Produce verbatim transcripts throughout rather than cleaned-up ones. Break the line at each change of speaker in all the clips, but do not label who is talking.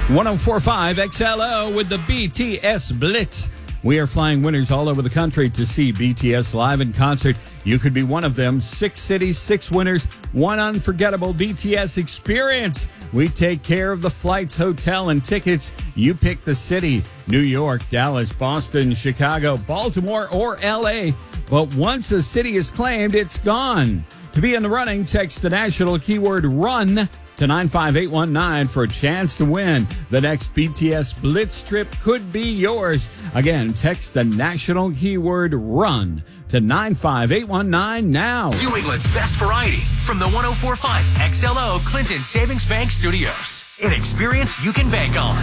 one oh four point five X L O with the B T S Blitz. We are flying winners all over the country to see B T S live in concert. You could be one of them. Six cities, six winners, one unforgettable B T S experience. We take care of the flights, hotel, and tickets. You pick the city: New York, Dallas, Boston, Chicago, Baltimore, or L A. But once a city is claimed, it's gone. To be in the running, text the national keyword RUN to nine five eight one nine for a chance to win. The next B T S Blitz trip could be yours. Again, text the national keyword RUN to nine five eight one nine now.
New England's best variety from the one oh four point five X L O Clinton Savings Bank Studios. An experience you can bank on.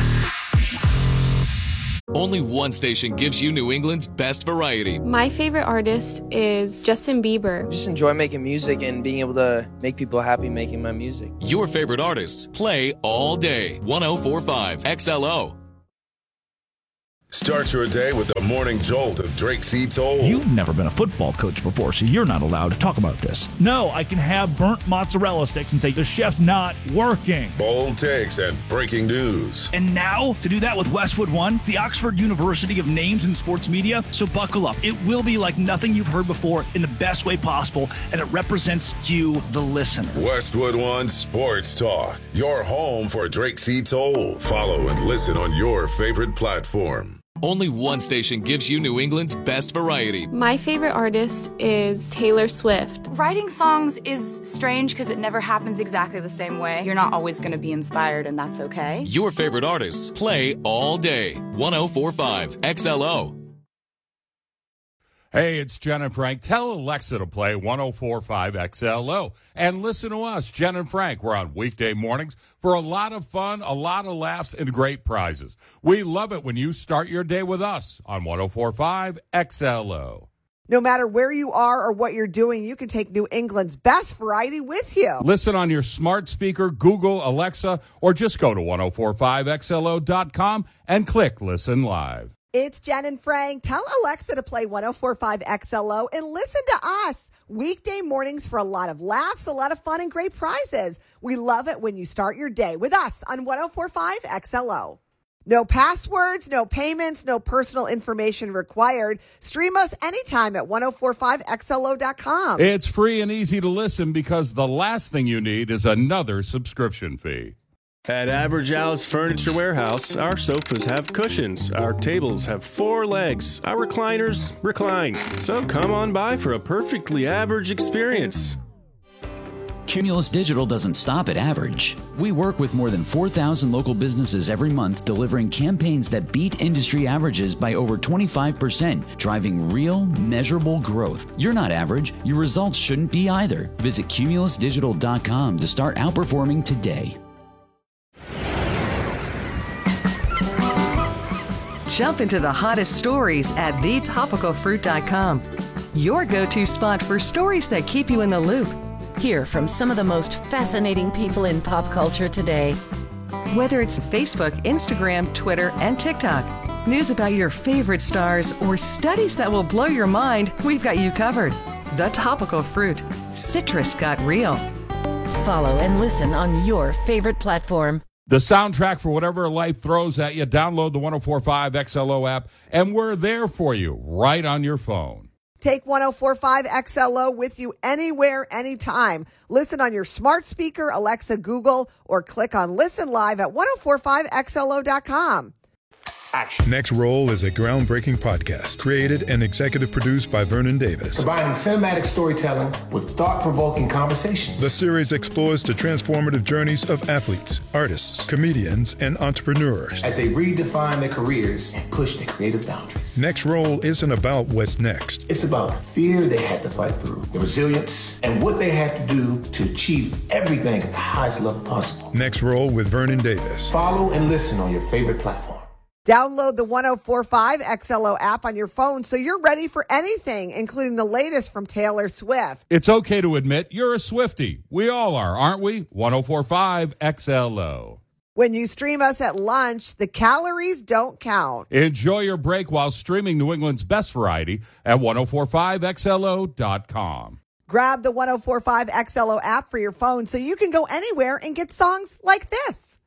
Only one station gives you New England's best variety.
My favorite artist is Justin Bieber.
Just enjoy making music and being able to make people happy making my music.
Your favorite artists play all day. one oh four point five X L O.
Start your day with the morning jolt of Drake C. Toll.
You've never been a football coach before, so you're not allowed to talk about this. No, I can have burnt mozzarella sticks and say the chef's not working.
Bold takes and breaking news.
And now, to do that with Westwood One, the Oxford University of Names in Sports Media. So buckle up. It will be like nothing you've heard before in the best way possible, and it represents you, the listener.
Westwood One Sports Talk, your home for Drake C. Toll. Follow and listen on your favorite platform.
Only one station gives you New England's best variety.
My favorite artist is Taylor Swift.
Writing songs is strange because it never happens exactly the same way. You're not always going to be inspired, and that's okay.
Your favorite artists play all day. one oh four point five X L O.
Hey, it's Jen and Frank. Tell Alexa to play one oh four point five X L O. And listen to us, Jen and Frank. We're on weekday mornings for a lot of fun, a lot of laughs, and great prizes. We love it when you start your day with us on one oh four point five X L O.
No matter where you are or what you're doing, you can take New England's best variety with you.
Listen on your smart speaker, Google, Alexa, or just go to one oh four point five X L O dot com and click Listen Live.
It's Jen and Frank. Tell Alexa to play one oh four point five X L O and listen to us weekday mornings for a lot of laughs, a lot of fun, and great prizes. We love it when you start your day with us on one oh four point five X L O. No passwords, no payments, no personal information required. Stream us anytime at one oh four point five X L O dot com.
It's free and easy to listen because the last thing you need is another subscription fee.
At Average Al's Furniture Warehouse, our sofas have cushions, our tables have four legs, our recliners recline. So come on by for a perfectly average experience.
Cumulus Digital doesn't stop at average. We work with more than four thousand local businesses every month, delivering campaigns that beat industry averages by over twenty-five percent, driving real, measurable growth. You're not average. Your results shouldn't be either. Visit cumulus digital dot com to start outperforming today.
Jump into the hottest stories at the topical fruit dot com. Your go-to spot for stories that keep you in the loop.
Hear from some of the most fascinating people in pop culture today.
Whether it's Facebook, Instagram, Twitter, and TikTok, news about your favorite stars, or studies that will blow your mind, we've got you covered. The Topical Fruit. Citrus got real.
Follow and listen on your favorite platform.
The soundtrack for whatever life throws at you. Download the one oh four point five X L O app, and we're there for you right on your phone.
Take one oh four point five X L O with you anywhere, anytime. Listen on your smart speaker, Alexa, Google, or click on Listen Live at one oh four point five X L O dot com.
Action. Next Roll is a groundbreaking podcast created and executive produced by Vernon Davis.
Combining cinematic storytelling with thought-provoking conversations.
The series explores the transformative journeys of athletes, artists, comedians, and entrepreneurs
as they redefine their careers and push their creative boundaries.
Next Roll isn't about what's next.
It's about the fear they had to fight through, the resilience, and what they had to do to achieve everything at the highest level possible.
Next Roll with Vernon Davis.
Follow and listen on your favorite platform.
Download the one oh four point five X L O app on your phone so you're ready for anything, including the latest from Taylor Swift.
It's okay to admit you're a Swiftie. We all are, aren't we? one oh four point five X L O.
When you stream us at lunch, the calories don't count.
Enjoy your break while streaming New England's best variety at one oh four point five X L O dot com.
Grab the one oh four point five X L O app for your phone so you can go anywhere and get songs like this.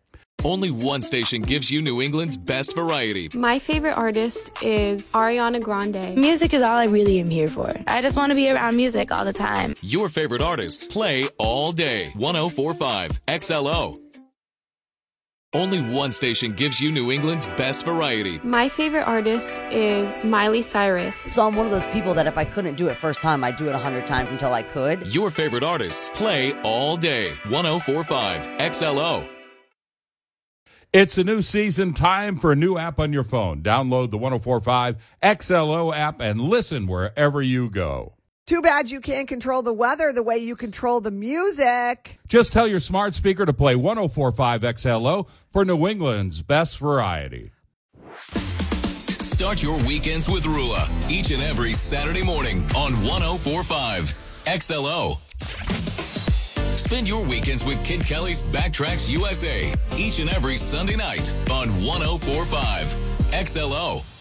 Only one station gives you New England's best variety.
My favorite artist is Ariana Grande.
Music is all I really am here for. I just want to be around music all the time.
Your favorite artists play all day. one oh four point five X L O. Only one station gives you New England's best variety.
My favorite artist is Miley Cyrus.
So I'm one of those people that if I couldn't do it first time, I'd do it a hundred times until I could.
Your favorite artists play all day. one oh four point five X L O.
It's a new season, time for a new app on your phone. Download the one oh four point five X L O app and listen wherever you go.
Too bad you can't control the weather the way you control the music.
Just tell your smart speaker to play one oh four point five X L O for New England's best variety.
Start your weekends with Rula each and every Saturday morning on one oh four point five X L O. Spend your weekends with Kid Kelly's Backtracks U S A each and every Sunday night on one oh four point five X L O.